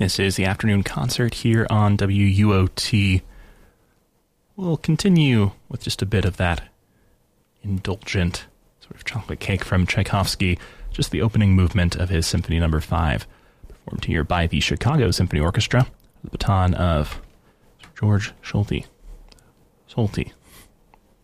This is the afternoon concert here on WUOT. We'll continue with just a bit of that indulgent sort of chocolate cake from Tchaikovsky, just the opening movement of his Symphony No. 5, performed here by the Chicago Symphony Orchestra, the baton of George Solti.